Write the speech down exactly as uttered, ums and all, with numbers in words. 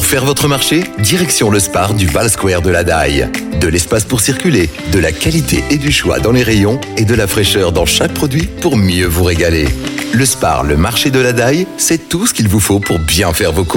Pour faire votre marché, direction le Spar du Val Square de la Daille. De l'espace pour circuler, de la qualité et du choix dans les rayons et de la fraîcheur dans chaque produit pour mieux vous régaler. Le Spar, le marché de la Daille, c'est tout ce qu'il vous faut pour bien faire vos courses.